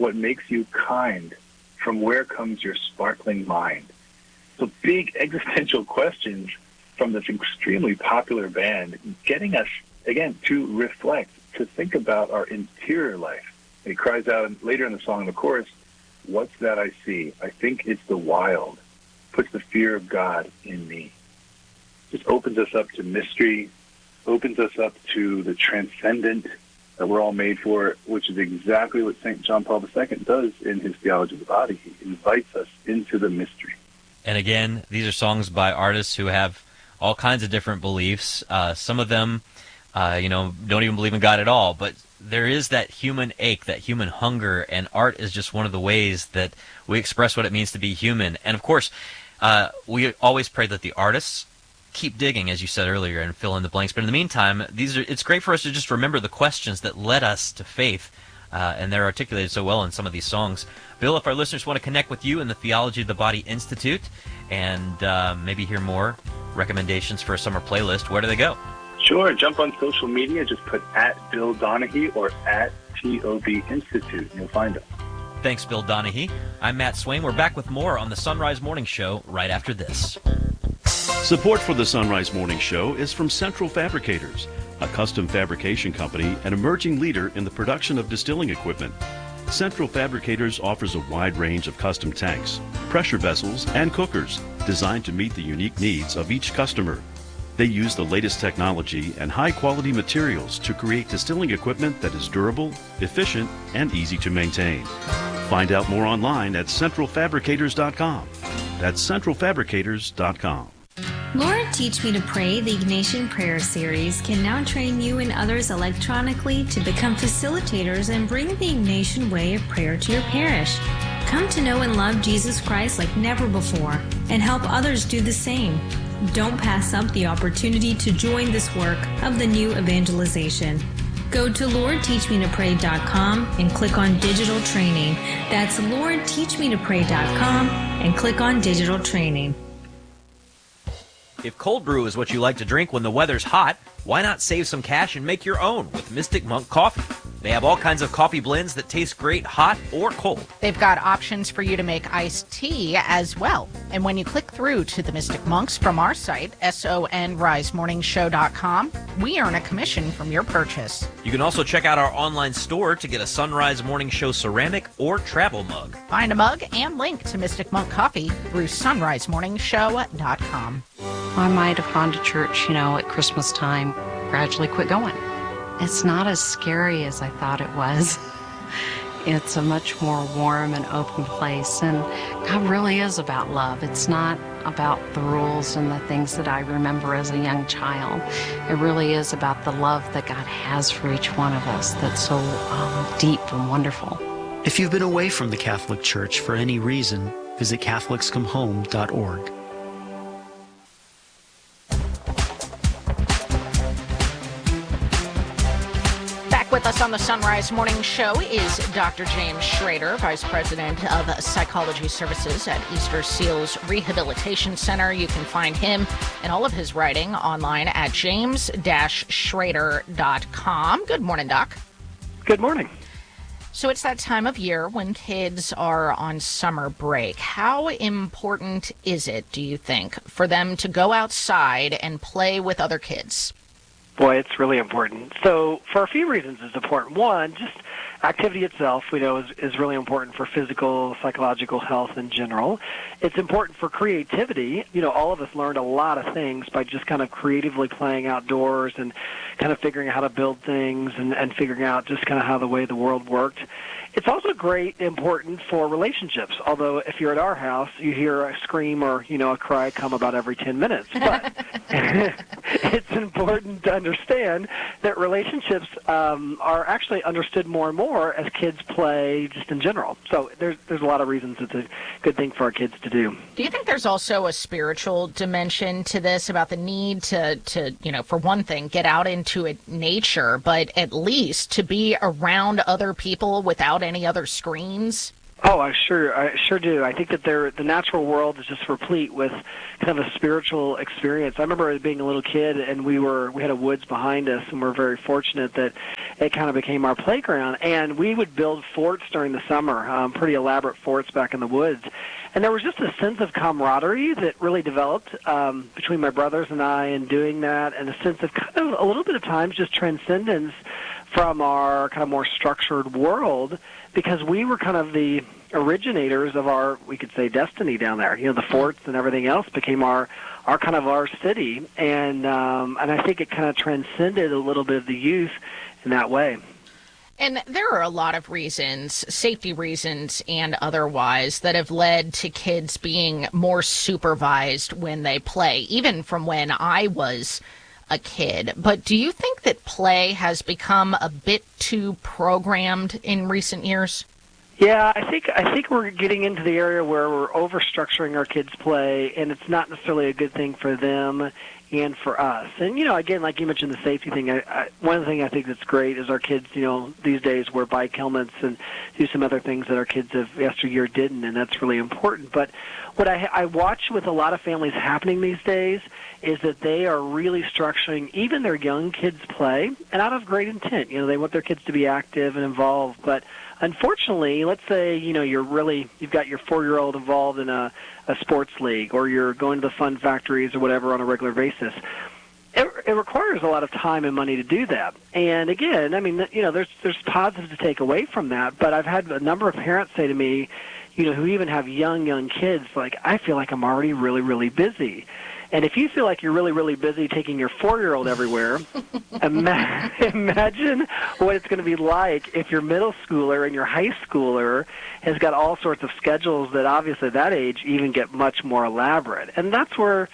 What makes you kind? From where comes your sparkling mind? So big existential questions from this extremely popular band, getting us, again, to reflect, to think about our interior life. And he cries out later in the song, in the chorus, "What's that I see? I think it's the wild. Puts the fear of God in me." Just opens us up to mystery, opens us up to the transcendent that we're all made for, which is exactly what St. John Paul II does in his Theology of the Body. He invites us into the mystery. And again, these are songs by artists who have all kinds of different beliefs. Some of them, don't even believe in God at all. But there is that human ache, that human hunger, and art is just one of the ways that we express what it means to be human. And of course, we always pray that the artists keep digging, as you said earlier, and fill in the blanks. But in the meantime, it's great for us to just remember the questions that led us to faith, and they're articulated so well in some of these songs. Bill, if our listeners want to connect with you and the Theology of the Body Institute and maybe hear more recommendations for a summer playlist, where do they go? Sure. Jump on social media. Just put @Bill Donaghy or @TOB Institute, and you'll find us. Thanks, Bill Donaghy. I'm Matt Swain. We're back with more on the Sunrise Morning Show right after this. Support for the Sunrise Morning Show is from Central Fabricators, a custom fabrication company and emerging leader in the production of distilling equipment. Central Fabricators offers a wide range of custom tanks, pressure vessels, and cookers designed to meet the unique needs of each customer. They use the latest technology and high-quality materials to create distilling equipment that is durable, efficient, and easy to maintain. Find out more online at centralfabricators.com. That's centralfabricators.com. Lord, Teach Me to Pray, the Ignatian Prayer Series, can now train you and others electronically to become facilitators and bring the Ignatian way of prayer to your parish. Come to know and love Jesus Christ like never before and help others do the same. Don't pass up the opportunity to join this work of the new evangelization. Go to LordTeachMeToPray.com and click on Digital Training. That's LordTeachMeToPray.com and click on Digital Training. If cold brew is what you like to drink when the weather's hot, why not save some cash and make your own with Mystic Monk Coffee? They have all kinds of coffee blends that taste great hot or cold. They've got options for you to make iced tea as well. And when you click through to the Mystic Monks from our site, sonrisemorningshow.com, we earn a commission from your purchase. You can also check out our online store to get a Sunrise Morning Show ceramic or travel mug. Find a mug and link to Mystic Monk Coffee through sonrisemorningshow.com. I might have gone to church, at Christmas time, gradually quit going. It's not as scary as I thought it was. It's a much more warm and open place, and God really is about love. It's not about the rules and the things that I remember as a young child. It really is about the love that God has for each one of us that's so deep and wonderful. If you've been away from the Catholic Church for any reason, visit CatholicsComeHome.org. With us on the Sunrise Morning Show is Dr. James Schrader, Vice President of Psychology Services at Easter Seals Rehabilitation Center. You can find him and all of his writing online at james-schrader.com. Good morning, Doc. Good morning. So it's that time of year when kids are on summer break. How important is it, do you think, for them to go outside and play with other kids? Boy, it's really important. So for a few reasons it's important. One, just activity itself, we know, is really important for physical, psychological health in general. It's important for creativity. All of us learned a lot of things by just kind of creatively playing outdoors and kind of figuring out how to build things and figuring out just kind of how the way the world worked. It's also important for relationships, although if you're at our house, you hear a scream or, a cry come about every 10 minutes. But it's important to understand that relationships are actually understood more and more as kids play just in general. So there's a lot of reasons it's a good thing for our kids to do. Do you think there's also a spiritual dimension to this about the need to for one thing, get out into nature, but at least to be around other people without any other screens? Oh, I sure do. I think that the natural world is just replete with kind of a spiritual experience. I remember being a little kid, and we had a woods behind us, and we're very fortunate that it kind of became our playground. And we would build forts during the summer, pretty elaborate forts back in the woods. And there was just a sense of camaraderie that really developed between my brothers and I in doing that, and a sense of kind of a little bit of times just transcendence from our kind of more structured world, because we were kind of the originators of our, we could say, destiny down there. The forts and everything else became our kind of our city, and I think it kind of transcended a little bit of the youth in that way. And there are a lot of reasons, safety reasons and otherwise, that have led to kids being more supervised when they play, even from when I was a kid. But do you think that play has become a bit too programmed in recent years? Yeah, I think we're getting into the area where we're overstructuring our kids' play, and it's not necessarily a good thing for them and for us. And, again, like you mentioned, the safety thing, one of the things I think that's great is our kids, these days wear bike helmets and do some other things that our kids of yesteryear didn't, and that's really important. But what I watch with a lot of families happening these days is that they are really structuring even their young kids' play, and out of great intent. They want their kids to be active and involved, but unfortunately, let's say, you've got your 4-year-old involved in a sports league, or you're going to the fun factories or whatever on a regular basis. It requires a lot of time and money to do that. And again, there's positives to take away from that, but I've had a number of parents say to me, who even have young kids, like, I feel like I'm already really, really busy. And if you feel like you're really, really busy taking your 4-year-old everywhere, imagine what it's going to be like if your middle schooler and your high schooler has got all sorts of schedules that obviously at that age even get much more elaborate. And that's where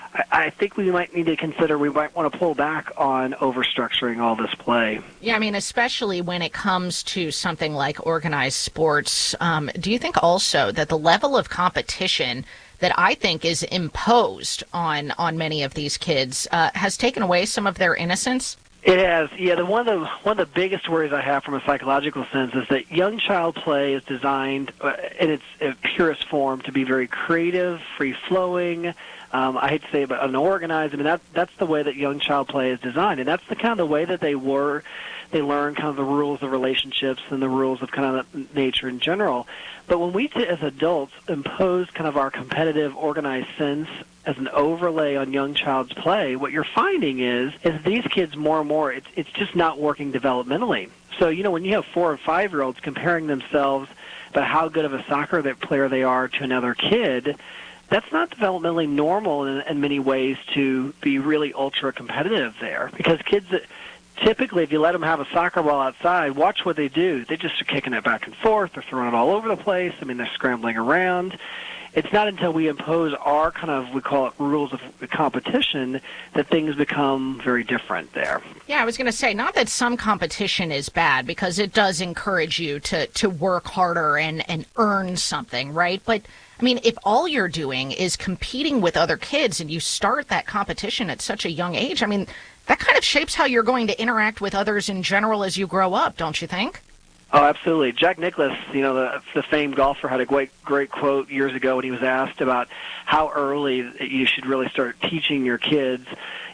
I think we might need to consider, we might want to pull back on overstructuring all this play. Yeah, especially when it comes to something like organized sports. Do you think also that the level of competition that I think is imposed on many of these kids has taken away some of their innocence? It has. Yeah, one of the biggest worries I have from a psychological sense is that young child play is designed in its purest form to be very creative, free-flowing. I hate to say it, but unorganized. That's the way that young child play is designed, and that's the kind of the way that they learn kind of the rules of relationships and the rules of kind of nature in general. But when we, as adults, impose kind of our competitive, organized sense as an overlay on young child's play, what you're finding is these kids more and more, it's just not working developmentally. So, when you have 4 and 5-year-olds comparing themselves about how good of a soccer player they are to another kid, that's not developmentally normal in many ways to be really ultra competitive there. Because kids that typically, if you let them have a soccer ball outside, watch what they do. They just are kicking it back and forth. They're throwing it all over the place. They're scrambling around. It's not until we impose our kind of, we call it rules of competition, that things become very different there. Yeah, I was going to say, not that some competition is bad, because it does encourage you to work harder and earn something, right? But if all you're doing is competing with other kids and you start that competition at such a young age, that kind of shapes how you're going to interact with others in general as you grow up, don't you think? Oh, absolutely. Jack Nicklaus, the famed golfer, had a great quote years ago when he was asked about how early you should really start teaching your kids,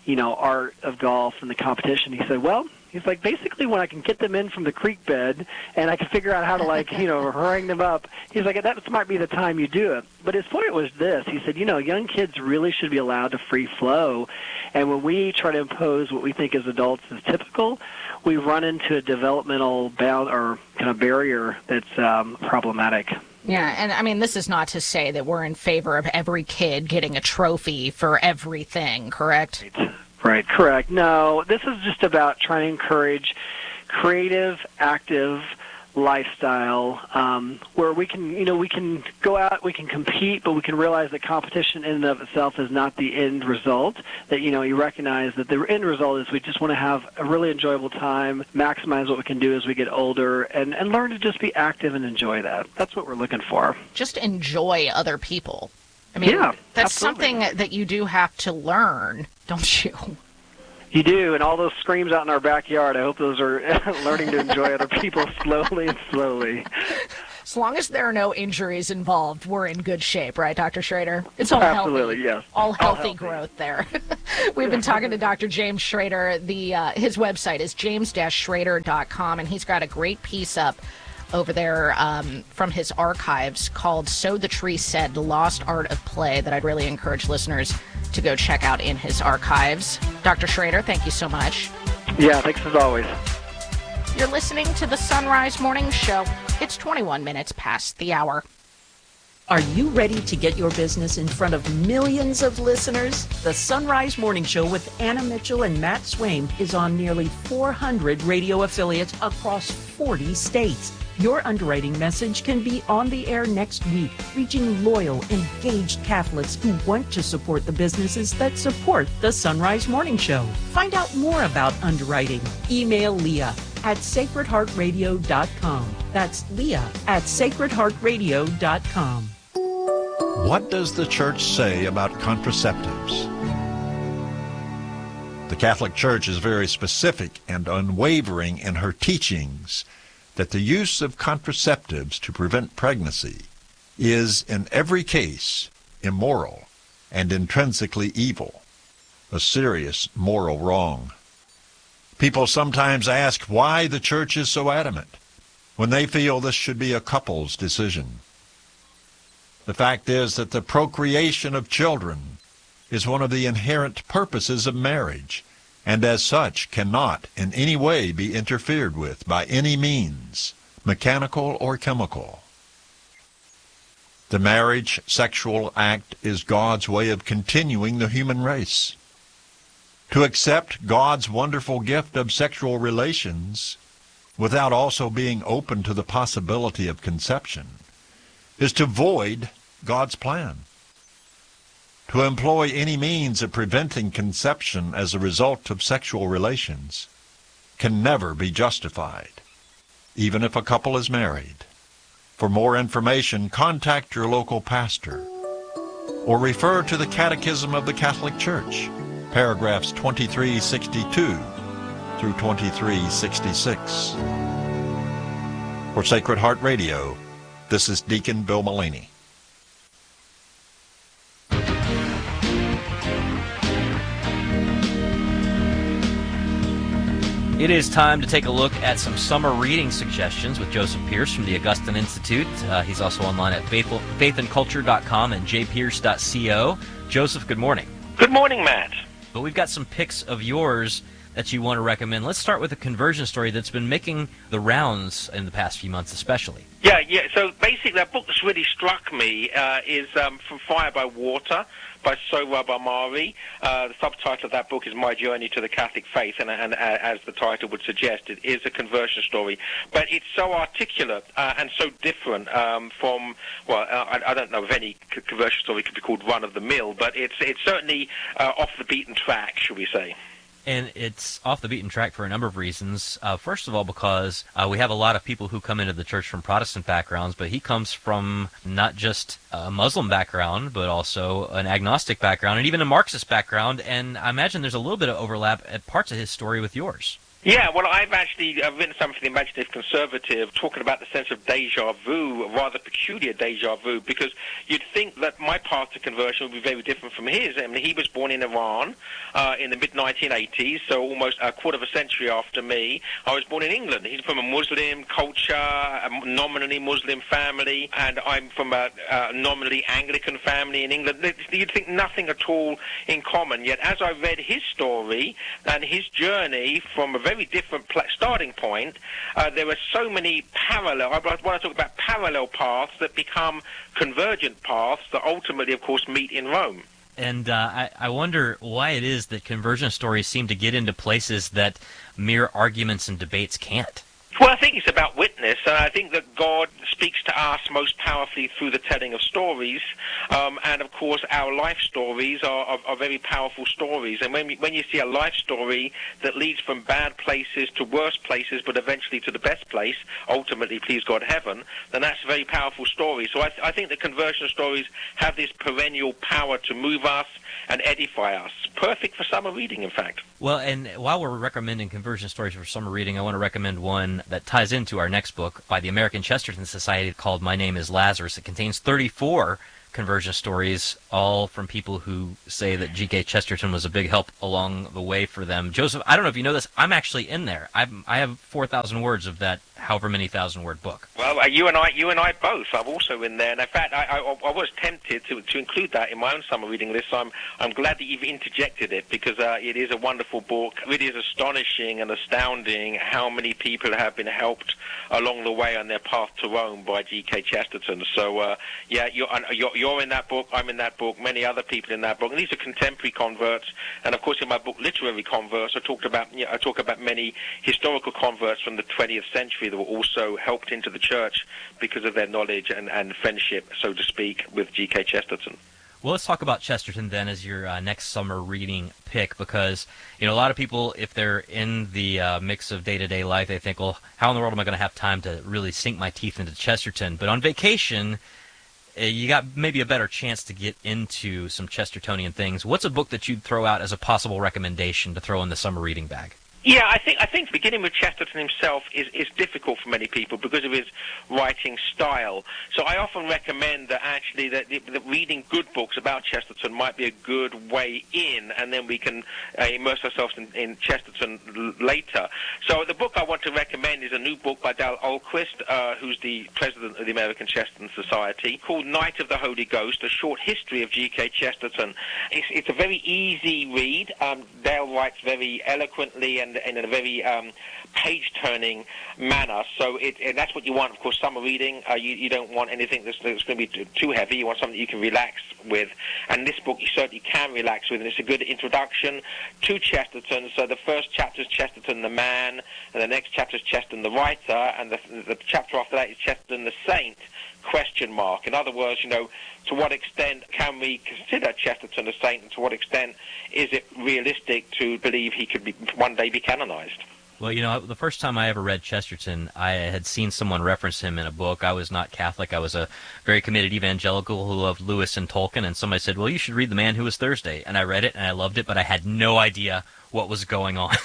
art of golf and the competition. He said, he's like, basically when I can get them in from the creek bed and I can figure out how to harangue them up, he's like, that might be the time you do it. But his point was this. He said, young kids really should be allowed to free flow. And when we try to impose what we think as adults is typical, we run into a developmental bound or kind of barrier that's problematic. Yeah, and this is not to say that we're in favor of every kid getting a trophy for everything, correct? Right, correct. No, this is just about trying to encourage creative, active lifestyle where we can go out, we can compete, but we can realize that competition in and of itself is not the end result. That you recognize that the end result is we just want to have a really enjoyable time, maximize what we can do as we get older, and learn to just be active and enjoy that. That's what we're looking for. Just enjoy other people. Yeah, that's absolutely. Something that you do have to learn, don't you? You do, and all those screams out in our backyard, I hope those are learning to enjoy other people slowly and slowly. As long as there are no injuries involved, we're in good shape, right, Dr. Schrader? It's all Absolutely, healthy. yes. All healthy growth there. We've been talking to Dr. James Schrader. His website is james-schrader.com, and he's got a great piece up over there from his archives called So the Tree Said, The Lost Art of Play, that I'd really encourage listeners to go check out in his archives. Dr. Schrader, thank you so much. Yeah, thanks as always. You're listening to the Sunrise Morning Show. It's 21 minutes past the hour. Are you ready to get your business in front of millions of listeners? The Sunrise Morning Show with Anna Mitchell and Matt Swaim is on nearly 400 radio affiliates across 40 states. Your underwriting message can be on the air next week, reaching loyal, engaged Catholics who want to support the businesses that support the Sunrise Morning Show. Find out more about underwriting. Email Leah at sacredheartradio.com. That's Leah at sacredheartradio.com. What does the church say about contraceptives? The Catholic Church is very specific and unwavering in her teachings that the use of contraceptives to prevent pregnancy is, in every case, immoral and intrinsically evil, a serious moral wrong. People sometimes ask why the church is so adamant when they feel this should be a couple's decision. The fact is that the procreation of children is one of the inherent purposes of marriage, and as such cannot in any way be interfered with by any means, mechanical or chemical. The marriage sexual act is God's way of continuing the human race. To accept God's wonderful gift of sexual relations without also being open to the possibility of conception is to void God's plan. To employ any means of preventing conception as a result of sexual relations can never be justified, even if a couple is married. For more information, contact your local pastor or refer to the Catechism of the Catholic Church, paragraphs 2362 through 2366. For Sacred Heart Radio, this is Deacon Bill Mullaney. It is time to take a look at some summer reading suggestions with Joseph Pearce from the Augustine Institute. He's also online at faithandculture.com and jpierce.co. Joseph, good morning. Good morning, Matt. But we've got some picks of yours that you want to recommend. Let's start with a conversion story that's been making the rounds in the past few months especially. Yeah. So basically that book that's really struck me is From Fire by Water by Sohrab Ahmari. The subtitle of that book is My Journey to the Catholic Faith, and as the title would suggest, it is a conversion story. But it's so articulate and so different from, well, I don't know if any conversion story could be called run-of-the-mill, but it's certainly off the beaten track, shall we say. And it's off the beaten track for a number of reasons. First of all, because we have a lot of people who come into the church from Protestant backgrounds, but he comes from not just a Muslim background, but also an agnostic background and even a Marxist background. And I imagine there's a little bit of overlap at parts of his story with yours. Yeah, well, I've actually written something for the Imaginative Conservative talking about the sense of déjà vu, rather peculiar déjà vu, because you'd think that my path to conversion would be very different from his. I mean, he was born in Iran in the mid-1980s, so almost a quarter of a century after me. I was born in England. He's from a Muslim culture, a nominally Muslim family, and I'm from a nominally Anglican family in England. You'd think nothing at all in common, yet as I read his story and his journey from a very different starting point, there are so many parallel, when I talk about parallel paths that become convergent paths that ultimately, of course, meet in Rome. And I wonder why it is that conversion stories seem to get into places that mere arguments and debates can't. Well, I think it's about witness, and I think that God speaks to us most powerfully through the telling of stories, and of course our life stories are very powerful stories. And when you see a life story that leads from bad places to worse places, but eventually to the best place, ultimately, please God, heaven, then that's a very powerful story. So I think that conversion stories have this perennial power to move us and edify us. Perfect for summer reading, in fact. Well, and while we're recommending conversion stories for summer reading, I want to recommend one that ties into our next book by the American Chesterton Society called My Name is Lazarus. It contains 34 conversion stories, all from people who say that G.K. Chesterton was a big help along the way for them. Joseph, I don't know if you know this, I'm actually in there. I have 4,000 words of that however many thousand-word book. Well, you and I both. I'm also in there, and in fact, I was tempted to include that in my own summer reading list. So I'm glad that you've interjected it, because it is a wonderful book. It really is astonishing and astounding how many people have been helped along the way on their path to Rome by G.K. Chesterton. So yeah, you're in that book. I'm in that book. Many other people in that book, and these are contemporary converts. And of course, in my book, Literary Converts, I talk about many historical converts from the 20th century that were also helped into the church because of their knowledge and friendship, so to speak, with G.K. Chesterton. Well, let's talk about Chesterton then as your next summer reading pick, because a lot of people, if they're in the mix of day-to-day life, they think, well, how in the world am I going to have time to really sink my teeth into Chesterton? But on vacation, you got maybe a better chance to get into some Chestertonian things. What's a book that you'd throw out as a possible recommendation to throw in the summer reading bag? Yeah, I think beginning with Chesterton himself is difficult for many people because of his writing style. So I often recommend that actually that reading good books about Chesterton might be a good way in, and then we can immerse ourselves in Chesterton later. So the book I want to recommend is a new book by Dale Ahlquist, who's the president of the American Chesterton Society, called Night of the Holy Ghost, A Short History of G.K. Chesterton. It's a very easy read. Dale writes very eloquently and in a very page-turning manner. So and that's what you want, of course, summer reading. You don't want anything that's going to be too heavy. You want something you can relax with. And this book you certainly can relax with, and it's a good introduction to Chesterton. So the first chapter is Chesterton the man, and the next chapter is Chesterton the writer, and the chapter after that is Chesterton the saint, ? In other words, to what extent can we consider Chesterton a saint, and to what extent is it realistic to believe he could one day be canonized? Well, the first time I ever read Chesterton, I had seen someone reference him in a book. I was not Catholic. I was a very committed evangelical who loved Lewis and Tolkien, and somebody said, well, you should read The Man Who Was Thursday. And I read it, and I loved it, but I had no idea what was going on.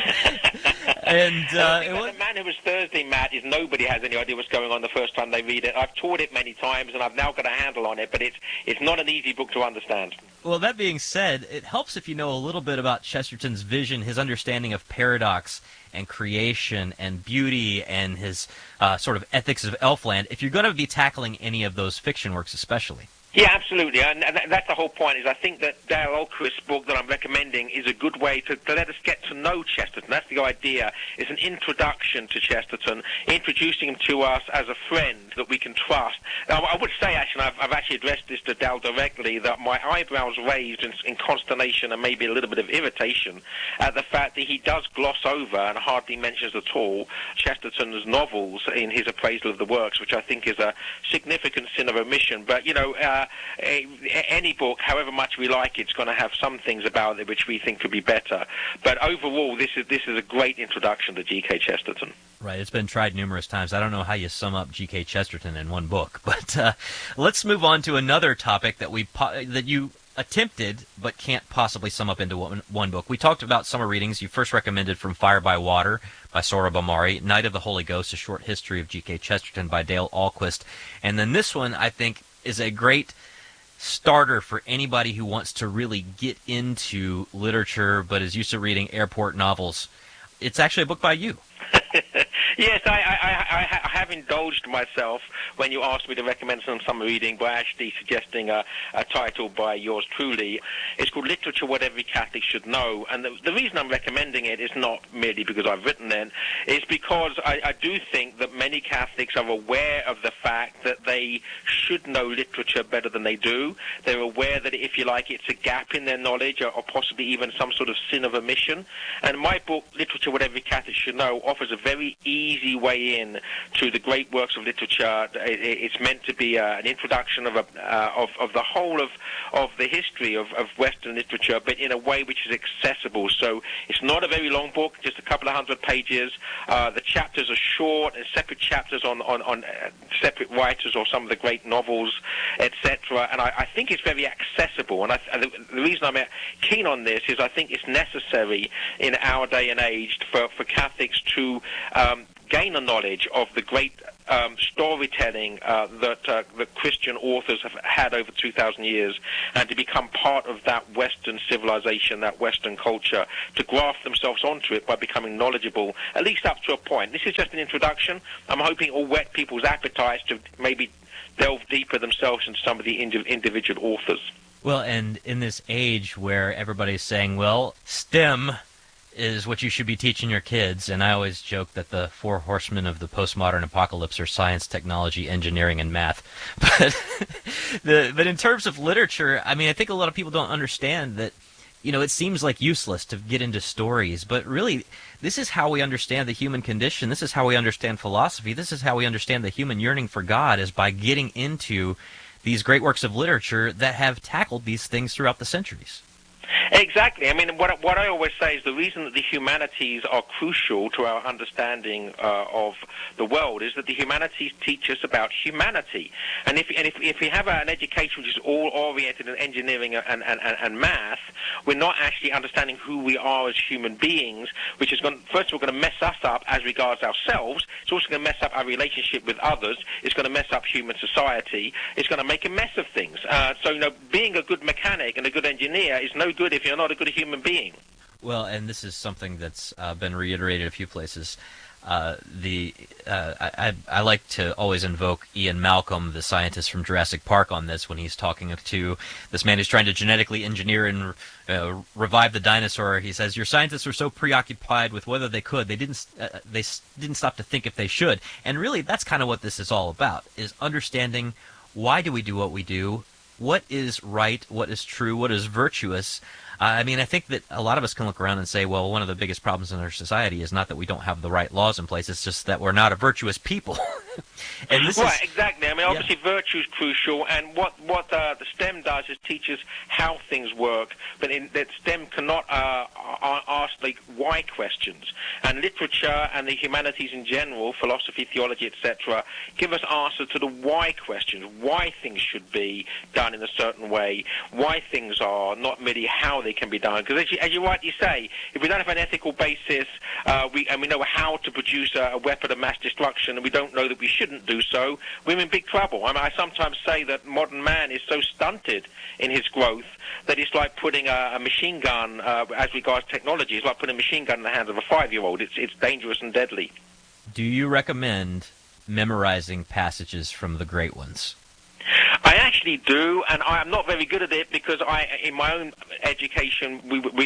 And The Man Who Was Thursday, Matt, is nobody has any idea what's going on the first time they read it. I've taught it many times, and I've now got a handle on it, but it's not an easy book to understand. Well, that being said, it helps if you know a little bit about Chesterton's vision, his understanding of paradox and creation and beauty, and his sort of ethics of Elfland, if you're going to be tackling any of those fiction works especially. Yeah, absolutely, and that's the whole point. Is I think that Dale Ahlquist's book that I'm recommending is a good way to let us get to know Chesterton. That's the idea. It's an introduction to Chesterton, introducing him to us as a friend that we can trust. Now, I would say, actually, I've actually addressed this to Dale directly, that my eyebrows raised in consternation and maybe a little bit of irritation at the fact that he does gloss over and hardly mentions at all Chesterton's novels in his appraisal of the works, which I think is a significant sin of omission. But, any book, however much we like it's going to have some things about it which we think could be better. But overall, this is a great introduction to G.K. Chesterton. Right, it's been tried numerous times. I don't know how you sum up G.K. Chesterton in one book, but let's move on to another topic that you attempted but can't possibly sum up into one book. We talked about summer readings. You first recommended From Fire by Water by Sohrab Ahmari, Night of the Holy Ghost, A Short History of G.K. Chesterton by Dale Ahlquist, and then this one, I think, is a great starter for anybody who wants to really get into literature but is used to reading airport novels. It's actually a book by you. Yes, I have indulged myself when you asked me to recommend some summer reading by actually suggesting a title by yours truly. It's called Literature, What Every Catholic Should Know. And the reason I'm recommending it is not merely because I've written it. It's because I do think that many Catholics are aware of the fact that they should know literature better than they do. They're aware that, if you like, it's a gap in their knowledge or possibly even some sort of sin of omission. And my book, Literature, What Every Catholic Should Know, offers a very easy easy way in to the great works of literature. It's meant to be an introduction of the whole of the history of Western literature, but in a way which is accessible. So it's not a very long book, just a couple of 100 pages. The chapters are short, and separate chapters on separate writers or some of the great novels, etc. And I think it's very accessible. And the reason I'm keen on this is I think it's necessary in our day and age for Catholics to gain a knowledge of the great storytelling that Christian authors have had over 2,000 years, and to become part of that Western civilization, that Western culture, to graft themselves onto it by becoming knowledgeable, at least up to a point. This is just an introduction. I'm hoping it will whet people's appetites to maybe delve deeper themselves into some of the individual authors. Well, and in this age where everybody's saying, well, STEM is what you should be teaching your kids, and I always joke that the four horsemen of the postmodern apocalypse are science, technology, engineering, and math. But in terms of literature, I mean, I think a lot of people don't understand that, you know, it seems like useless to get into stories, but really, this is how we understand the human condition. This is how we understand philosophy. This is how we understand the human yearning for God, is by getting into these great works of literature that have tackled these things throughout the centuries. Exactly. I mean, what I always say is the reason that the humanities are crucial to our understanding of the world is that the humanities teach us about humanity. And if we have an education which is all oriented in engineering and math, we're not actually understanding who we are as human beings, which is first of all going to mess us up as regards ourselves. It's also going to mess up our relationship with others. It's going to mess up human society. It's going to make a mess of things. So, you know, being a good mechanic and a good engineer is no good if you're not a good human being. Well, and this is something that's been reiterated a few places. I like to always invoke Ian Malcolm, the scientist from Jurassic Park, on this when he's talking to this man who's trying to genetically engineer and revive the dinosaur. He says, "Your scientists were so preoccupied with whether they could, they didn't stop to think if they should." And really, that's kind of what this is all about: is understanding why do we do what we do, what is right, what is true, what is virtuous. I mean, I think that a lot of us can look around and say, well, one of the biggest problems in our society is not that we don't have the right laws in place, it's just that we're not a virtuous people. And this right, exactly. I mean, obviously virtue is crucial, and what the STEM does is teaches how things work, but that STEM cannot ask like why questions. And literature and the humanities in general, philosophy, theology, etc., give us answers to the why questions, why things should be done in a certain way, why things are, not merely how they can be done. Because as you rightly say, if we don't have an ethical basis, we know how to produce a weapon of mass destruction, and we don't know that we shouldn't do so, we're in big trouble. I mean, I sometimes say that modern man is so stunted in his growth that it's like putting a machine gun, as regards technology, it's like putting a machine gun in the hands of a 5-year-old. It's dangerous and deadly. Do you recommend memorizing passages from the great ones? I actually do, and I'm not very good at it because in my own education,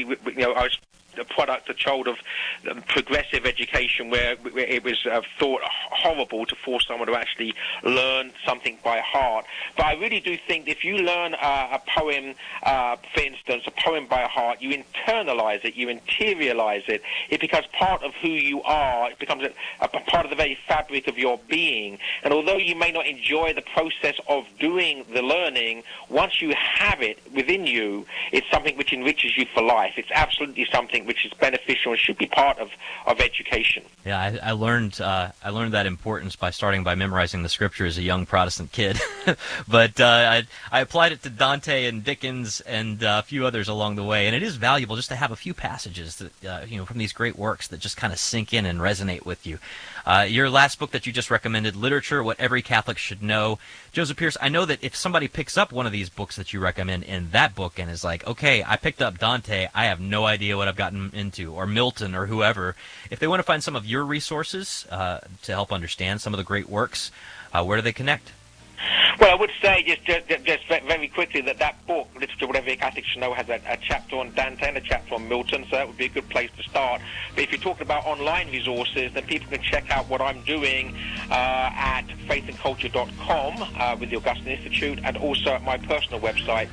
I was a child of progressive education where it was thought horrible to force someone to actually learn something by heart. But I really do think if you learn a poem, for instance, a poem by heart, you internalize it, you interiorize it, it becomes part of who you are, it becomes a part of the very fabric of your being. And although you may not enjoy the process of doing the learning, once you have it within you, it's something which enriches you for life. It's absolutely something which is beneficial and should be part of education. Yeah, I learned that importance by starting by memorizing the scripture as a young Protestant kid. But I applied it to Dante and Dickens and a few others along the way, and it is valuable just to have a few passages that from these great works that just kind of sink in and resonate with you. Your last book that you just recommended, Literature, What Every Catholic Should Know. Joseph Pearce, I know that if somebody picks up one of these books that you recommend in that book and is like, okay, I picked up Dante, I have no idea what I've gotten into, or Milton or whoever, if they want to find some of your resources to help understand some of the great works, where do they connect? Well, I would say just very quickly that book, Literature, What Every Catholic Should Know, has a chapter on Dante and a chapter on Milton, so that would be a good place to start. But if you're talking about online resources, then people can check out what I'm doing at faithandculture.com with the Augustine Institute, and also at my personal website,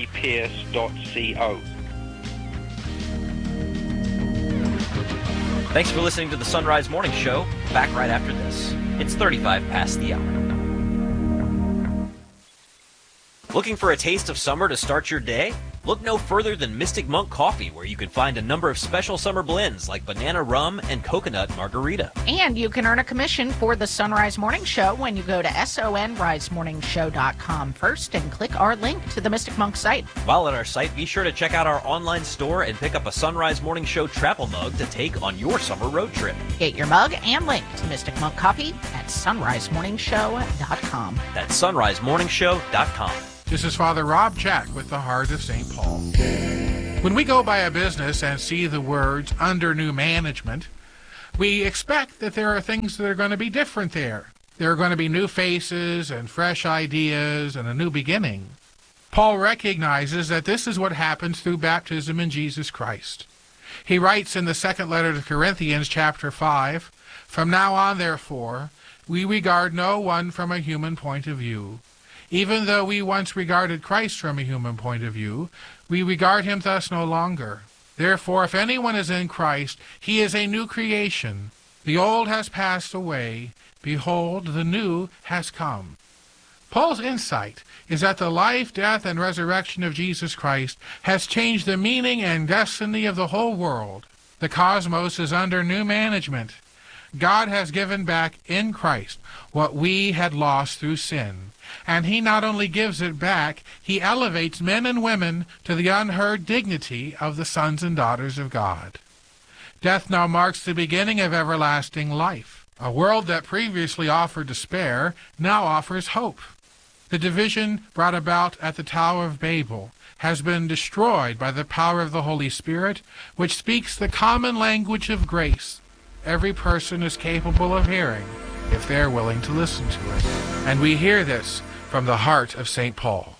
jpearce.co. Thanks for listening to the Sunrise Morning Show. Back right after this. It's 35 past the hour. Looking for a taste of summer to start your day? Look no further than Mystic Monk Coffee, where you can find a number of special summer blends like banana rum and coconut margarita. And you can earn a commission for the Sunrise Morning Show when you go to sonrisemorningshow.com first and click our link to the Mystic Monk site. While at our site, be sure to check out our online store and pick up a Sunrise Morning Show travel mug to take on your summer road trip. Get your mug and link to Mystic Monk Coffee at sonrisemorningshow.com. That's sonrisemorningshow.com. This is Father Rob Jack with the Heart of St. Paul. When we go by a business and see the words under new management, we expect that there are things that are going to be different there. There are going to be new faces and fresh ideas and a new beginning. Paul recognizes that this is what happens through baptism in Jesus Christ. He writes in the second letter to Corinthians, chapter 5, "From now on, therefore, we regard no one from a human point of view. Even though we once regarded Christ from a human point of view, we regard him thus no longer. Therefore, if anyone is in Christ, he is a new creation. The old has passed away. Behold, the new has come." Paul's insight is that the life, death, and resurrection of Jesus Christ has changed the meaning and destiny of the whole world. The cosmos is under new management. God has given back in Christ what we had lost through sin. And he not only gives it back, he elevates men and women to the unheard dignity of the sons and daughters of God. Death now marks the beginning of everlasting life. A world that previously offered despair now offers hope. The division brought about at the Tower of Babel has been destroyed by the power of the Holy Spirit, which speaks the common language of grace. Every person is capable of hearing if they're willing to listen to it. And we hear this from the heart of St. Paul.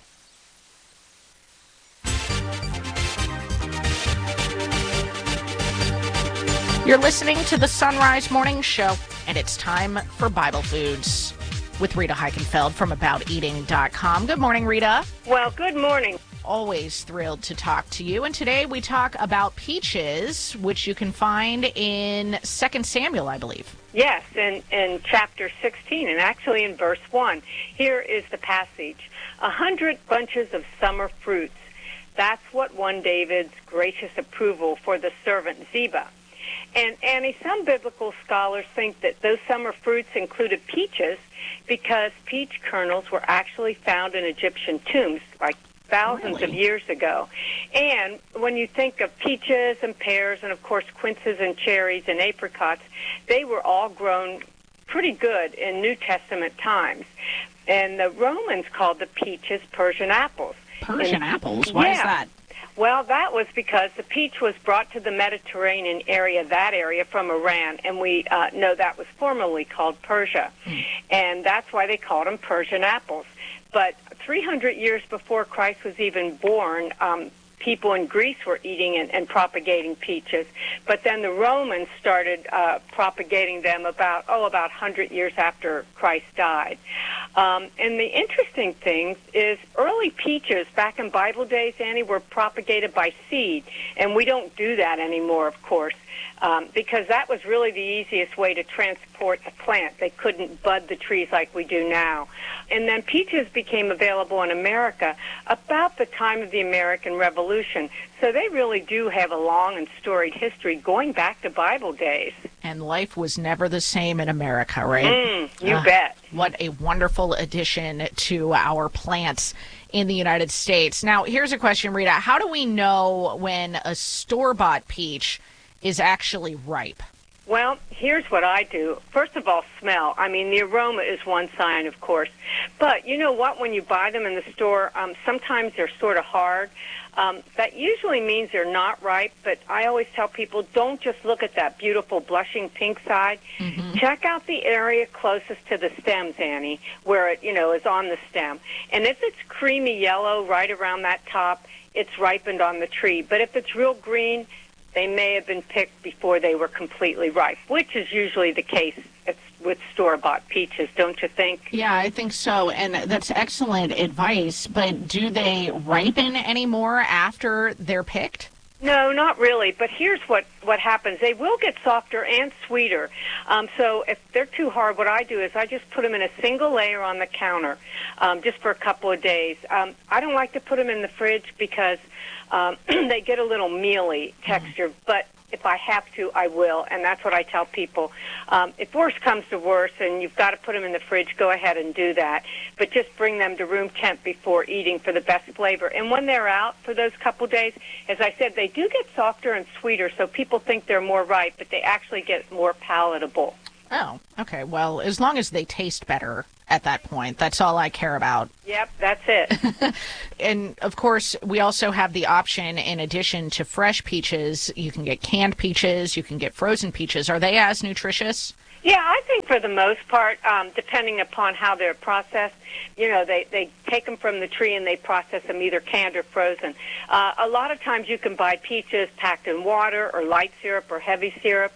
You're listening to the Sunrise Morning Show, and it's time for Bible Foods with Rita Heikenfeld from AboutEating.com. Good morning, Rita. Well, good morning. Always thrilled to talk to you. And today we talk about peaches, which you can find in 2 Samuel, I believe. Yes, in chapter 16, and actually in verse 1. Here is the passage. 100 bunches of summer fruits. That's what won David's gracious approval for the servant Ziba. And Annie, some biblical scholars think that those summer fruits included peaches because peach kernels were actually found in Egyptian tombs, like thousands of years ago. And when you think of peaches and pears and, of course, quinces and cherries and apricots, they were all grown pretty good in New Testament times. And the Romans called the peaches Persian apples. Persian apples? Why is that? Well, that was because the peach was brought to the Mediterranean area, from Iran, and we know that was formerly called Persia. And that's why they called them Persian apples. But 300 years before Christ was even born, people in Greece were eating and propagating peaches. But then the Romans started propagating them about 100 years after Christ died. And the interesting thing is early peaches back in Bible days, Annie, were propagated by seed. And we don't do that anymore, of course, because that was really the easiest way to transport the plant. They couldn't bud the trees like we do now. And then peaches became available in America about the time of the American Revolution. So they really do have a long and storied history going back to Bible days. And life was never the same in America, right? You bet. What a wonderful addition to our plants in the United States. Now, here's a question, Rita. How do we know when a store-bought peach is actually ripe? Well, here's what I do. First of all, smell. I mean, the aroma is one sign, of course. But you know what? When you buy them in the store, sometimes they're sort of hard. That usually means they're not ripe, but I always tell people, don't just look at that beautiful blushing pink side. Mm-hmm. Check out the area closest to the stems, Annie, where it, is on the stem. And if it's creamy yellow right around that top, it's ripened on the tree. But if it's real green, they may have been picked before they were completely ripe, which is usually the case with store-bought peaches, don't you think? Yeah, I think so, and that's excellent advice. But do they ripen anymore after they're picked? No, not really. But here's what happens. They will get softer and sweeter. So if they're too hard, what I do is I just put them in a single layer on the counter just for a couple of days. I don't like to put them in the fridge because they get a little mealy texture. But if I have to, I will, and that's what I tell people. If worse comes to worse and you've got to put them in the fridge, go ahead and do that. But just bring them to room temp before eating for the best flavor. And when they're out for those couple days, as I said, they do get softer and sweeter, so people think they're more ripe, but they actually get more palatable. Oh, okay. Well, as long as they taste better at that point, that's all I care about. Yep, that's it. And, of course, we also have the option, in addition to fresh peaches, you can get canned peaches, you can get frozen peaches. Are they as nutritious? Yeah, I think for the most part, depending upon how they're processed, they take them from the tree and they process them either canned or frozen. A lot of times you can buy peaches packed in water or light syrup or heavy syrup.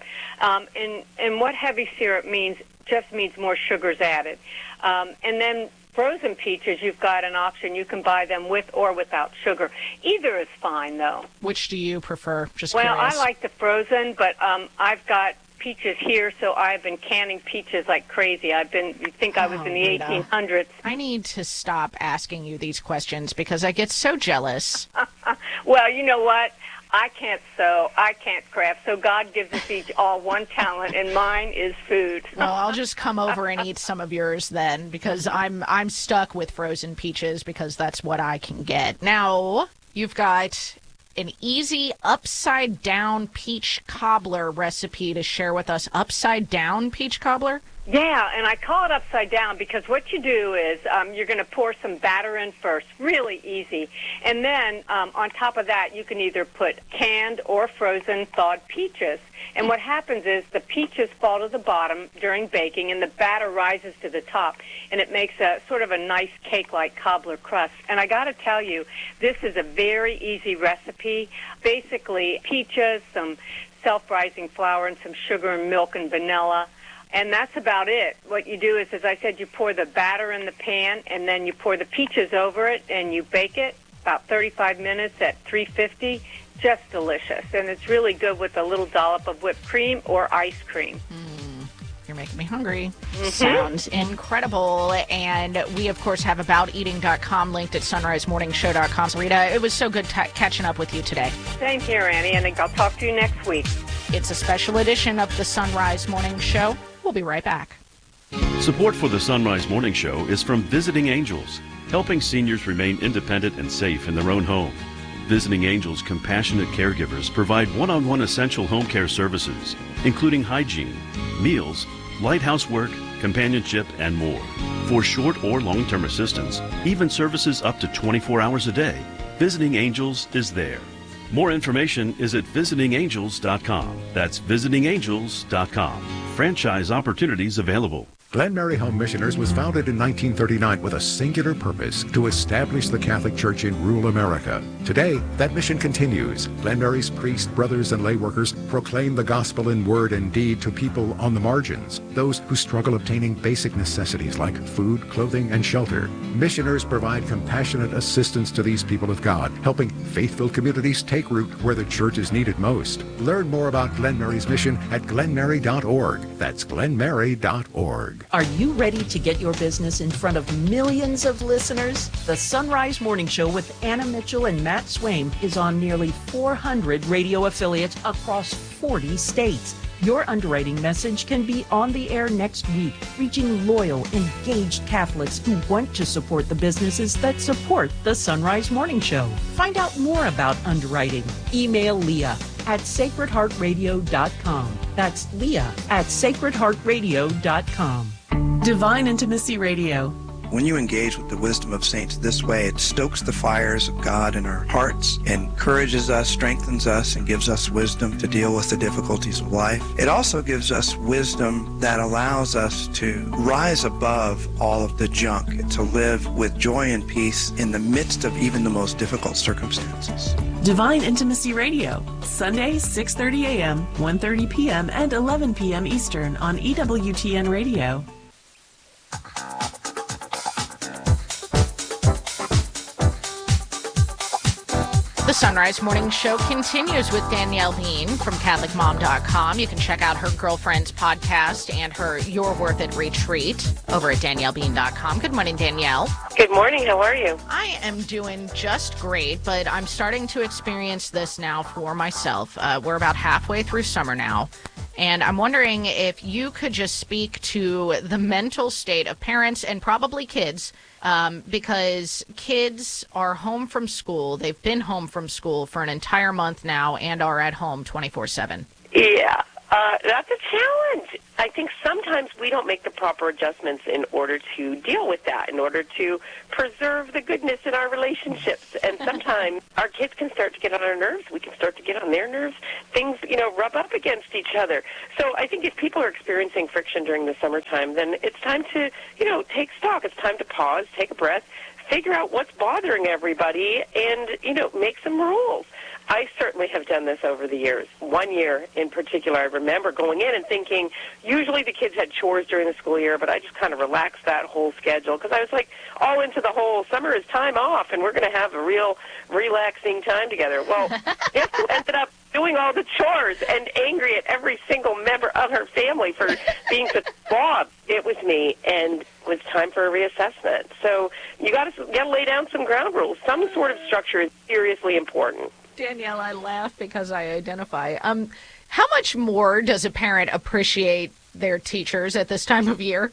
And what heavy syrup means just means more sugars added. And then frozen peaches, you've got an option. You can buy them with or without sugar. Either is fine, though. Which do you prefer? Just well, curious. I like the frozen, but I've got peaches here, so I've been canning peaches like crazy. You'd think I was in the 1800s. I need to stop asking you these questions because I get so jealous. Well, you know what? I can't sew. I can't craft. So God gives us each all one talent, and mine is food. Well, I'll just come over and eat some of yours then, because I'm stuck with frozen peaches because that's what I can get. Now, you've got an easy upside-down peach cobbler recipe to share with us. Upside-down peach cobbler? Yeah, and I call it upside down because what you do is you're going to pour some batter in first, really easy. And then on top of that, you can either put canned or frozen thawed peaches. And what happens is the peaches fall to the bottom during baking, and the batter rises to the top, and it makes a sort of a nice cake-like cobbler crust. And I got to tell you, this is a very easy recipe. Basically, peaches, some self-rising flour, and some sugar and milk and vanilla. And that's about it. What you do is, as I said, you pour the batter in the pan, and then you pour the peaches over it, and you bake it about 35 minutes at 350. Just delicious. And it's really good with a little dollop of whipped cream or ice cream. You're making me hungry. Sounds incredible. And we, of course, have abouteating.com linked at sunrisemorningshow.com. So, Rita, it was so good catching up with you today. Same here, Annie, and I'll talk to you next week. It's a special edition of the Sunrise Morning Show. We'll be right back. Support for the Sunrise Morning Show is from Visiting Angels, helping seniors remain independent and safe in their own home. Visiting Angels compassionate caregivers provide one-on-one essential home care services, including hygiene, meals, light housework, companionship, and more. For short or long-term assistance, even services up to 24 hours a day, Visiting Angels is there. More information is at visitingangels.com. That's visitingangels.com. Franchise opportunities available. Glen Mary Home Missioners was founded in 1939 with a singular purpose: to establish the Catholic Church in rural America. Today, that mission continues. Glen Mary's priests, brothers, and lay workers proclaim the gospel in word and deed to people on the margins, those who struggle obtaining basic necessities like food, clothing, and shelter. Missioners provide compassionate assistance to these people of God, helping faith-filled communities take root where the church is needed most. Learn more about Glen Mary's mission at glenmary.org. That's glenmary.org. Are you ready to get your business in front of millions of listeners? The Sunrise Morning Show with Anna Mitchell and Matt Swaim is on nearly 400 radio affiliates across 40 states. Your underwriting message can be on the air next week, reaching loyal, engaged Catholics who want to support the businesses that support the Sunrise Morning Show. Find out more about underwriting. Email Leah at sacredheartradio.com. That's Leah at sacredheartradio.com. Divine Intimacy Radio. When you engage with the wisdom of saints this way, it stokes the fires of God in our hearts, encourages us, strengthens us, and gives us wisdom to deal with the difficulties of life. It also gives us wisdom that allows us to rise above all of the junk, to live with joy and peace in the midst of even the most difficult circumstances. Divine Intimacy Radio, Sundays 6:30 a.m., 1:30 p.m., and 11 p.m. Eastern on EWTN Radio. The Sunrise Morning Show continues with Danielle Bean from CatholicMom.com. You can check out her girlfriend's podcast and her You're Worth It retreat over at DanielleBean.com. Good morning, Danielle. Good morning. How are you? I am doing just great, but I'm starting to experience this now for myself. We're about halfway through summer now, and I'm wondering if you could just speak to the mental state of parents and probably kids, because kids are home from school. They've been home from school for an entire month now and are at home 24/7. Yeah, that's a challenge. I think sometimes we don't make the proper adjustments in order to deal with that, in order to preserve the goodness in our relationships. And sometimes our kids can start to get on our nerves. We can start to get on their nerves. Things, rub up against each other. So I think if people are experiencing friction during the summertime, then it's time to, take stock. It's time to pause, take a breath, figure out what's bothering everybody, and, make some rules. I certainly have done this over the years. One year in particular, I remember going in and thinking, usually the kids had chores during the school year, but I just kind of relaxed that whole schedule because I was like all into the whole summer is time off and we're going to have a real relaxing time together. Well, guess who ended up doing all the chores and angry at every single member of her family for being such a slob? It was me, and it was time for a reassessment. So you got to lay down some ground rules. Some sort of structure is seriously important. Danielle, I laugh because I identify. How much more does a parent appreciate their teachers at this time of year?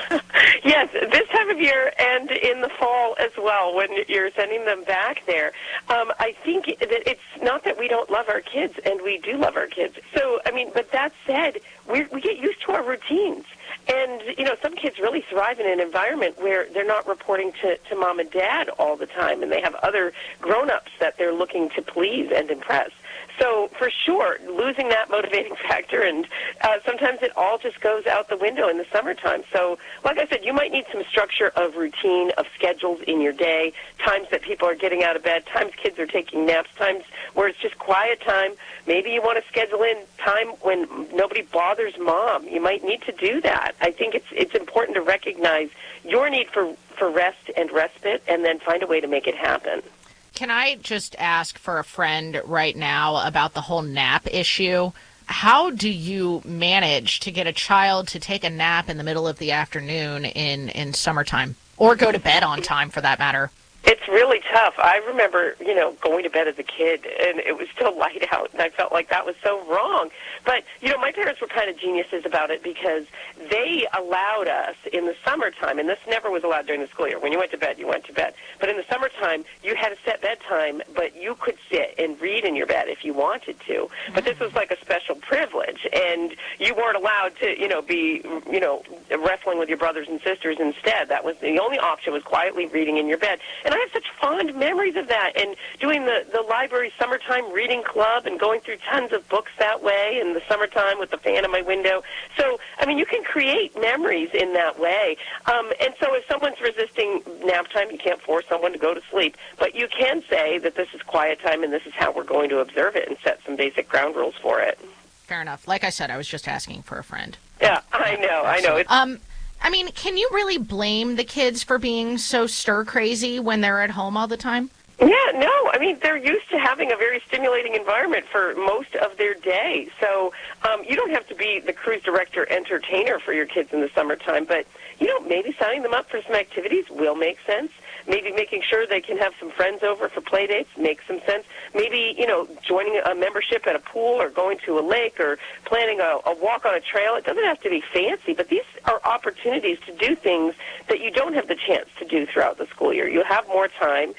Yes, this time of year and in the fall as well when you're sending them back there. I think that it's not that we don't love our kids, and we do love our kids. So, but that said, we get used to our routines. And, some kids really thrive in an environment where they're not reporting to mom and dad all the time, and they have other grown-ups that they're looking to please and impress. So, for sure, losing that motivating factor, and sometimes it all just goes out the window in the summertime. So, like I said, you might need some structure of routine, of schedules in your day, times that people are getting out of bed, times kids are taking naps, times where it's just quiet time. Maybe you want to schedule in time when nobody bothers mom. You might need to do that. I think it's important to recognize your need for rest and respite and then find a way to make it happen. Can I just ask for a friend right now about the whole nap issue? How do you manage to get a child to take a nap in the middle of the afternoon in summertime? Or go to bed on time, for that matter? It's really tough. I remember, going to bed as a kid, and it was still light out, and I felt like that was so wrong. But, my parents were kind of geniuses about it because they allowed us in the summertime, and this never was allowed during the school year. When you went to bed, you went to bed. But in the summertime, you had a set bedtime, but you could sit and read in your bed if you wanted to. But this was like a special privilege, and you weren't allowed to, be, wrestling with your brothers and sisters instead. That was the only option, was quietly reading in your bed. And I have such fond memories of that, and doing the library summertime reading club and going through tons of books that way in the summertime with the fan in my window. So, you can create memories in that way. And so if someone's resisting nap time, you can't force someone to go to sleep. But you can say that this is quiet time and this is how we're going to observe it and set some basic ground rules for it. Fair enough. Like I said, I was just asking for a friend. Yeah, I know. Can you really blame the kids for being so stir-crazy when they're at home all the time? Yeah, no. They're used to having a very stimulating environment for most of their day. So you don't have to be the cruise director entertainer for your kids in the summertime, but, maybe signing them up for some activities will make sense. Maybe making sure they can have some friends over for play dates makes some sense. Maybe, joining a membership at a pool or going to a lake or planning a walk on a trail. It doesn't have to be fancy, but these are opportunities to do things that you don't have the chance to do throughout the school year. You have more time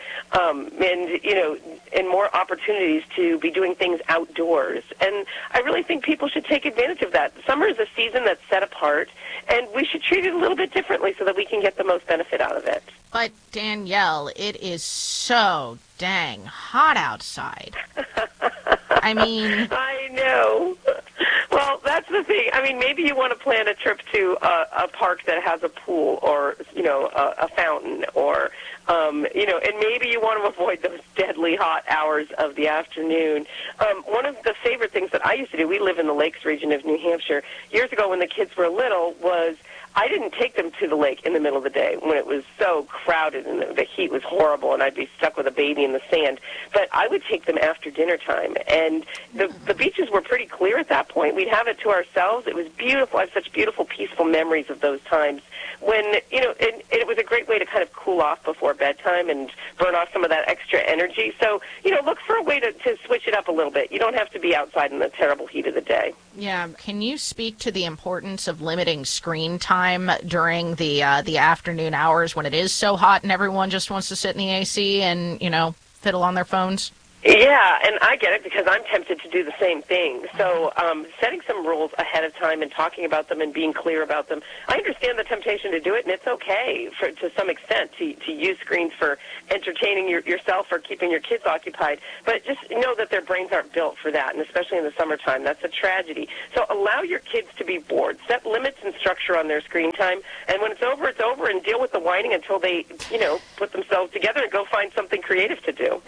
and more opportunities to be doing things outdoors. And I really think people should take advantage of that. Summer is a season that's set apart, and we should treat it a little bit differently so that we can get the most benefit out of it. But, Danielle, it is so dang hot outside. I know. Well, that's the thing. Maybe you want to plan a trip to a park that has a pool or, a fountain or, and maybe you want to avoid those deadly hot hours of the afternoon. One of the favorite things that I used to do, we live in the Lakes region of New Hampshire, years ago when the kids were little, was I didn't take them to the lake in the middle of the day when it was so crowded and the heat was horrible and I'd be stuck with a baby in the sand. But I would take them after dinner time. And the beaches were pretty clear at that point. We'd have it to ourselves. It was beautiful. I have such beautiful, peaceful memories of those times when, you know, it was a great way to kind of cool off before bedtime and burn off some of that extra energy. So, you know, look for a way to switch it up a little bit. You don't have to be outside in the terrible heat of the day. Yeah. Can you speak to the importance of limiting screen time during the afternoon hours when it is so hot and everyone just wants to sit in the AC and, you know, fiddle on their phones? Yeah, and I get it because I'm tempted to do the same thing. So setting some rules ahead of time and talking about them and being clear about them, I understand the temptation to do it, and it's okay to some extent to use screens for entertaining yourself or keeping your kids occupied. But just know that their brains aren't built for that, and especially in the summertime. That's a tragedy. So allow your kids to be bored. Set limits and structure on their screen time, and when it's over, and deal with the whining until they, you know, put themselves together and go find something creative to do.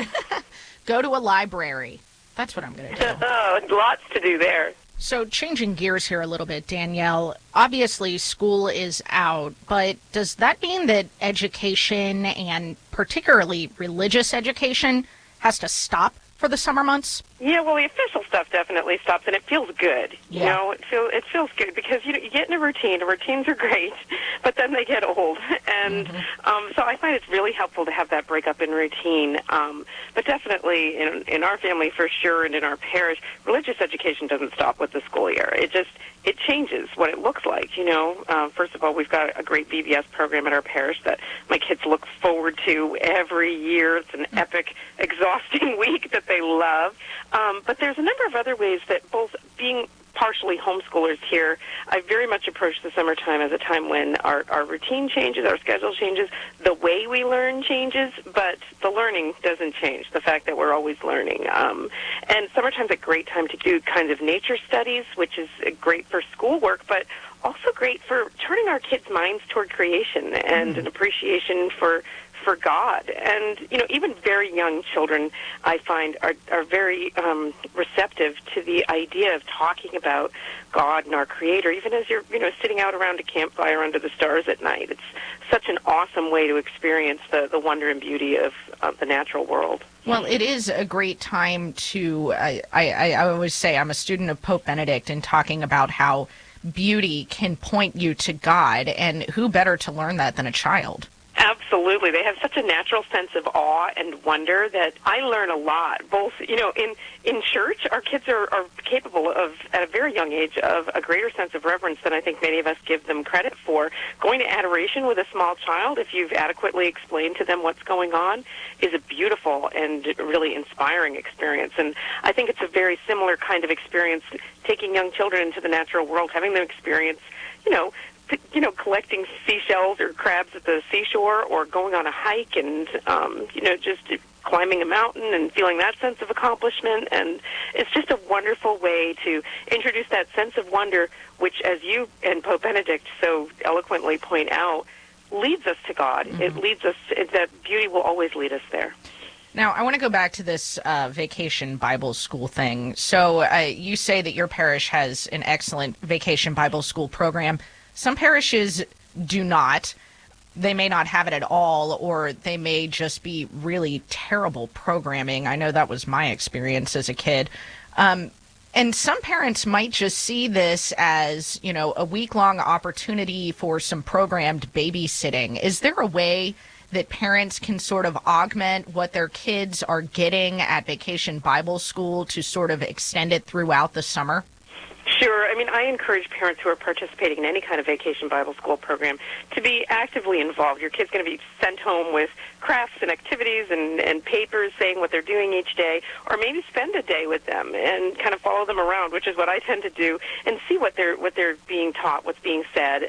Go to a library. That's what I'm going to do. Lots to do there. So changing gears here a little bit, Danielle, obviously school is out, but does that mean that education and particularly religious education has to stop for the summer months? Yeah, well, the official stuff definitely stops, and it feels good. Yeah. You know, it feels good because, you know, you get in a routine, and routines are great, but then they get old. And so I find it's really helpful to have that breakup in routine. But definitely in our family, for sure, and in our parish, religious education doesn't stop with the school year. It changes what it looks like, you know. First of all, we've got a great VBS program at our parish that my kids look forward to every year. It's an epic, exhausting week that they love. But there's a number of other ways that both being partially homeschoolers here, I very much approach the summertime as a time when our routine changes, our schedule changes, the way we learn changes, but the learning doesn't change, the fact that we're always learning. And summertime's a great time to do kinds of nature studies, which is great for schoolwork, but also great for turning our kids' minds toward creation and an appreciation for God. And, you know, even very young children, I find, are very receptive to the idea of talking about God and our Creator, even as you're, you know, sitting out around a campfire under the stars at night. It's such an awesome way to experience the wonder and beauty of the natural world. Well, it is a great time to, I always say I'm a student of Pope Benedict and talking about how beauty can point you to God, and who better to learn that than a child? Absolutely. They have such a natural sense of awe and wonder that I learn a lot. Both, you know, in church, our kids are capable of, at a very young age, of a greater sense of reverence than I think many of us give them credit for. Going to adoration with a small child, if you've adequately explained to them what's going on, is a beautiful and really inspiring experience. And I think it's a very similar kind of experience taking young children into the natural world, having them experience, you know, collecting seashells or crabs at the seashore, or going on a hike and, you know, just climbing a mountain and feeling that sense of accomplishment. And it's just a wonderful way to introduce that sense of wonder, which, as you and Pope Benedict so eloquently point out, leads us to God. It leads us, that beauty will always lead us there. Now, I want to go back to this vacation Bible school thing. So you say that your parish has an excellent vacation Bible school program. Some parishes do not. They may not have it at all, or they may just be really terrible programming. I know that was my experience as a kid. And some parents might just see this as, you know, a week-long opportunity for some programmed babysitting. Is there a way that parents can sort of augment what their kids are getting at Vacation Bible School to sort of extend it throughout the summer? Sure. I mean, I encourage parents who are participating in any kind of Vacation Bible School program to be actively involved. Your kid's going to be sent home with crafts and activities and papers saying what they're doing each day, or maybe spend a day with them and kind of follow them around, which is what I tend to do, and see what they're being taught, what's being said.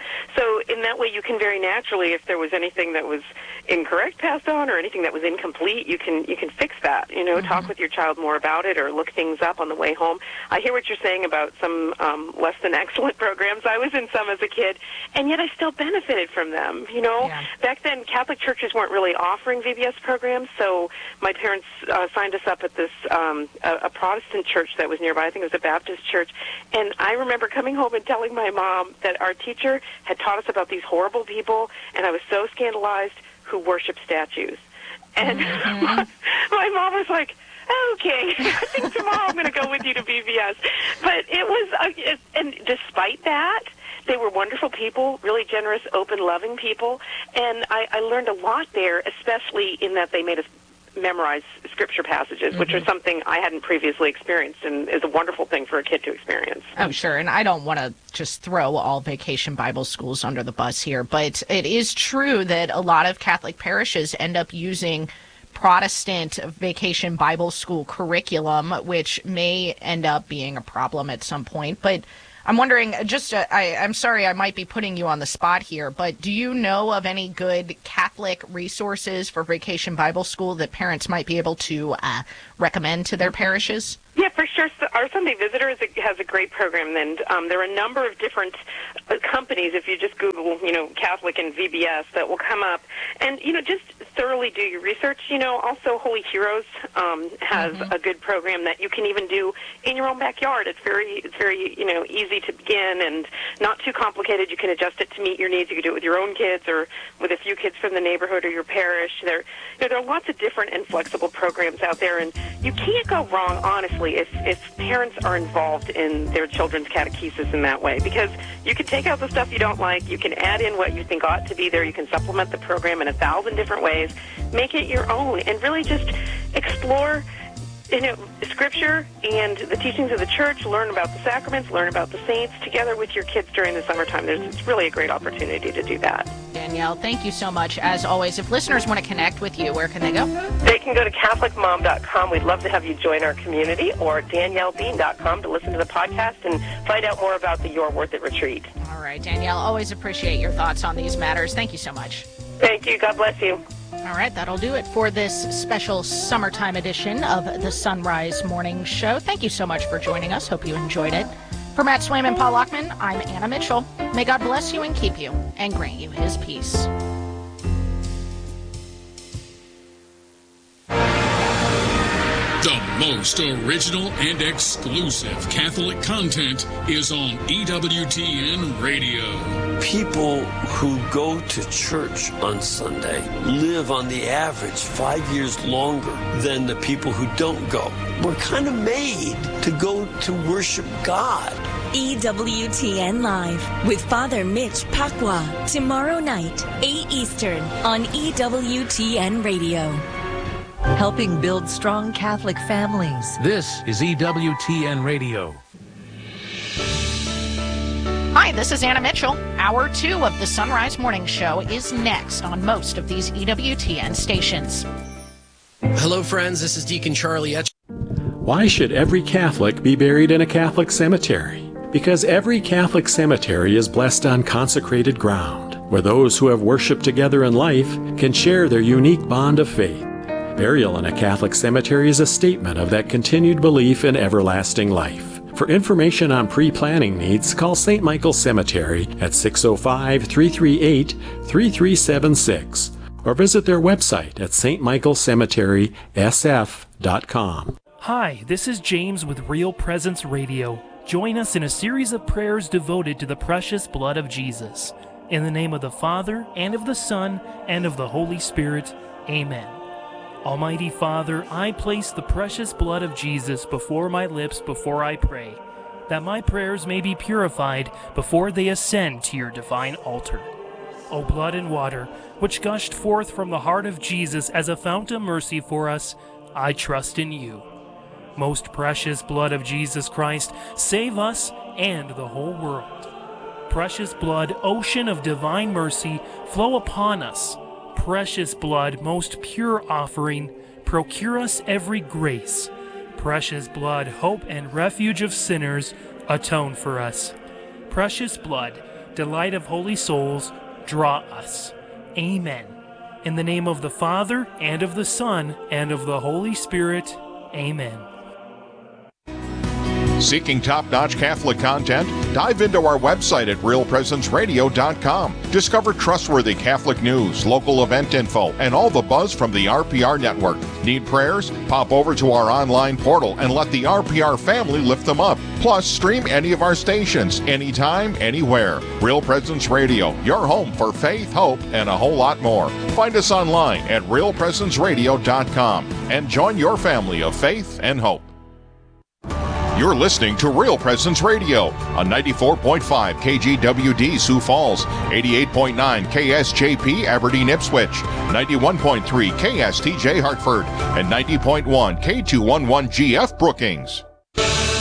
So in that way, you can very naturally, if there was anything that was incorrect passed on or anything that was incomplete, you can fix that. You know, talk with your child more about it or look things up on the way home. I hear what you're saying about some less than excellent programs. I was in some as a kid, and yet I still benefited from them. You know, back then Catholic churches weren't really offering VBS programs, so my parents signed us up at this a Protestant church that was nearby. I think it was a Baptist church, and I remember coming home and telling my mom that our teacher had taught us about these horrible people, and I was so scandalized, who worship statues. And my mom was like, okay, I think tomorrow I'm going to go with you to VBS. But it was, and despite that, they were wonderful people, really generous, open, loving people. And I learned a lot there, especially in that they made us memorize scripture passages, which are something I hadn't previously experienced, and is a wonderful thing for a kid to experience. Oh, sure. And I don't want to just throw all Vacation Bible schools under the bus here, but it is true that a lot of Catholic parishes end up using Protestant Vacation Bible School curriculum, which may end up being a problem at some point. But I'm wondering, I'm sorry I might be putting you on the spot here, but do you know of any good Catholic resources for Vacation Bible School that parents might be able to recommend to their parishes? Yeah, for sure. So our Sunday Visitor has a great program, and there are a number of different companies, if you just Google, Catholic and VBS, that will come up. And, just thoroughly do your research. Also Holy Heroes has a good program that you can even do in your own backyard. It's very, easy to begin and not too complicated. You can adjust it to meet your needs. You can do it with your own kids or with a few kids from the neighborhood or your parish. There are lots of different and flexible programs out there, and you can't go wrong, honestly, if parents are involved in their children's catechesis in that way, because you can take out the stuff you don't like, you can add in what you think ought to be there, you can supplement the program in 1,000 different ways, make it your own, and really just explore Scripture and the teachings of the Church, learn about the sacraments, learn about the saints together with your kids during the summertime. It's really a great opportunity to do that. Danielle, thank you so much. As always, if listeners want to connect with you, where can they go? They can go to CatholicMom.com. We'd love to have you join our community, or DanielleBean.com to listen to the podcast and find out more about the You're Worth It retreat. All right, Danielle, always appreciate your thoughts on these matters. Thank you so much. Thank you. God bless you. All right, that'll do it for this special summertime edition of the Sunrise Morning Show. Thank you so much for joining us. Hope you enjoyed it. For Matt Swaim and Paul Lockman, I'm Anna Mitchell. May God bless you and keep you and grant you his peace. The most original and exclusive Catholic content is on EWTN Radio. People who go to church on Sunday live on the average 5 years longer than the people who don't go. We're kind of made to go to worship God. EWTN Live with Father Mitch Pacwa. Tomorrow night, 8 Eastern on EWTN Radio. Helping build strong Catholic families. This is EWTN Radio. Hi, this is Anna Mitchell. Hour 2 of the Sunrise Morning Show is next on most of these EWTN stations. Hello, friends. This is Deacon Charlie Etch. Why should every Catholic be buried in a Catholic cemetery? Because every Catholic cemetery is blessed on consecrated ground, where those who have worshiped together in life can share their unique bond of faith. Burial in a Catholic cemetery is a statement of that continued belief in everlasting life. For information on pre-planning needs, call St. Michael Cemetery at 605-338-3376 or visit their website at stmichaelcemeterysf.com. Hi, this is James with Real Presence Radio. Join us in a series of prayers devoted to the precious blood of Jesus. In the name of the Father, and of the Son, and of the Holy Spirit. Amen. Almighty Father, I place the precious blood of Jesus before my lips before I pray, that my prayers may be purified before they ascend to your divine altar. O blood and water, which gushed forth from the heart of Jesus as a fount of mercy for us, I trust in you. Most precious blood of Jesus Christ, save us and the whole world. Precious blood, ocean of divine mercy, flow upon us. Precious blood, most pure offering, procure us every grace. Precious blood, hope and refuge of sinners, atone for us. Precious blood, delight of holy souls, draw us. Amen. In the name of the Father, and of the Son, and of the Holy Spirit. Amen. Seeking top-notch Catholic content? Dive into our website at realpresenceradio.com. Discover trustworthy Catholic news, local event info, and all the buzz from the RPR network. Need prayers? Pop over to our online portal and let the RPR family lift them up. Plus, stream any of our stations, anytime, anywhere. Real Presence Radio, your home for faith, hope, and a whole lot more. Find us online at realpresenceradio.com and join your family of faith and hope. You're listening to Real Presence Radio on 94.5 KGWD Sioux Falls, 88.9 KSJP Aberdeen Ipswich, 91.3 KSTJ Hartford, and 90.1 K211GF Brookings.